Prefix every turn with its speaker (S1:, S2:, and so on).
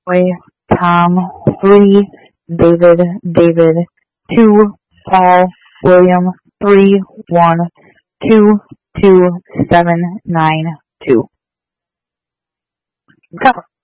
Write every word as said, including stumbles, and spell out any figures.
S1: Troy, Tom, three, David, David, two, Paul, William, three, one, two, two, seven, nine, two. Go.